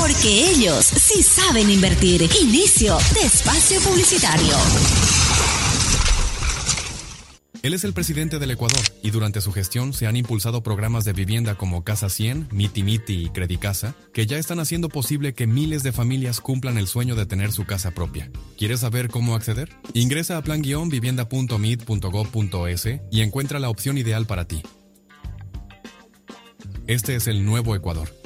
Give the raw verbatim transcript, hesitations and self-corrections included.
Porque ellos sí saben invertir. Inicio de espacio publicitario. Él es el presidente del Ecuador y durante su gestión se han impulsado programas de vivienda como Casa cien, Miti Miti y Credicasa, que ya están haciendo posible que miles de familias cumplan el sueño de tener su casa propia. ¿Quieres saber cómo acceder? Ingresa a plan vivienda punto mit punto gob punto es y encuentra la opción ideal para ti. Este es el nuevo Ecuador.